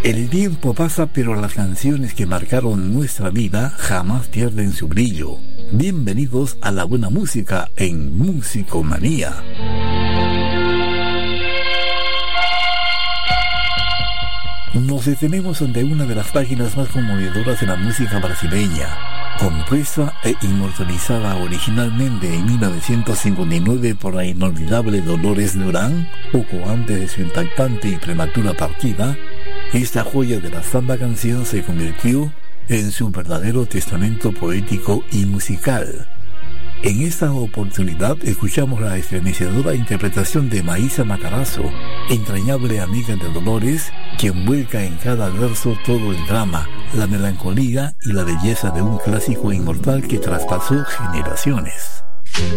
El tiempo pasa, pero las canciones que marcaron nuestra vida jamás pierden su brillo. Bienvenidos a la buena música en Musicomanía. Nos detenemos ante una de las páginas más conmovedoras de la música brasileña. Compuesta e inmortalizada originalmente en 1959 por la inolvidable Dolores Durán, poco antes de su impactante y prematura partida, esta joya de la samba canción se convirtió en su verdadero testamento poético y musical. En esta oportunidad escuchamos la estremecedora interpretación de Maísa Matarazzo, entrañable amiga de Dolores, quien vuelca en cada verso todo el drama, la melancolía y la belleza de un clásico inmortal que traspasó generaciones.